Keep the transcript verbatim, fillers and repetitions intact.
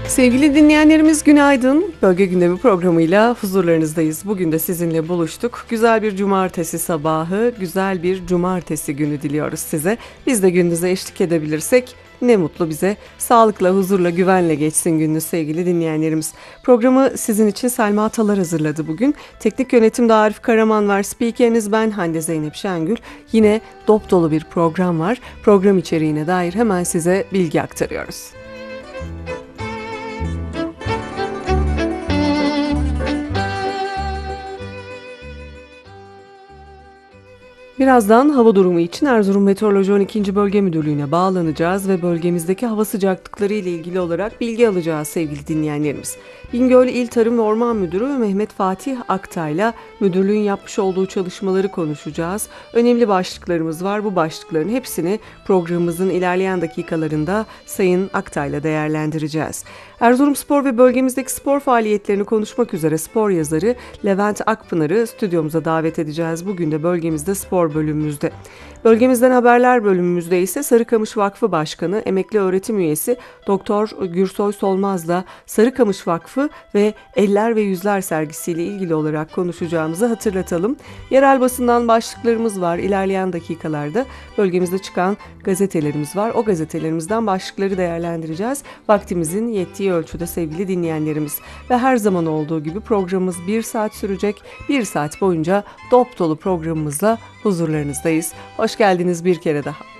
Sevgili dinleyenlerimiz günaydın. Bölge Gündemi programıyla huzurlarınızdayız. Bugün de sizinle buluştuk. Güzel bir cumartesi sabahı, güzel bir cumartesi günü diliyoruz size. Biz de gününüze eşlik edebilirsek ne mutlu bize. Sağlıkla, huzurla, güvenle geçsin gününüz sevgili dinleyenlerimiz. Programı sizin için Selma Atalar hazırladı bugün. Teknik yönetimde Arif Karaman var. Spikeriniz ben Hande Zeynep Şengül. Yine dop dolu bir program var. Program içeriğine dair hemen size bilgi aktarıyoruz. Birazdan hava durumu için Erzurum Meteoroloji on ikinci Bölge Müdürlüğü'ne bağlanacağız ve bölgemizdeki hava sıcaklıkları ile ilgili olarak bilgi alacağız sevgili dinleyenlerimiz. Bingöl İl Tarım ve Orman Müdürü Mehmet Fatih Aktay'la müdürlüğün yapmış olduğu çalışmaları konuşacağız. Önemli başlıklarımız var. Bu başlıkların hepsini programımızın ilerleyen dakikalarında Sayın Aktay'la değerlendireceğiz. Erzurumspor ve bölgemizdeki spor faaliyetlerini konuşmak üzere spor yazarı Levent Akpınar'ı stüdyomuza davet edeceğiz. Bugün de bölgemizde spor bölümümüzde. Bölgemizden haberler bölümümüzde ise Sarıkamış Vakfı Başkanı, emekli öğretim üyesi Doktor Gürsoy Solmaz'la Sarıkamış Vakfı ve Eller ve Yüzler sergisiyle ilgili olarak konuşacağımızı hatırlatalım. Yerel basından başlıklarımız var. İlerleyen dakikalarda bölgemizde çıkan gazetelerimiz var. O gazetelerimizden başlıkları değerlendireceğiz. Vaktimizin yettiği ölçüde sevgili dinleyenlerimiz. Ve her zaman olduğu gibi programımız bir saat sürecek. Bir saat boyunca dop dolu programımızla huzurlarınızdayız. Hoş geldiniz bir kere daha.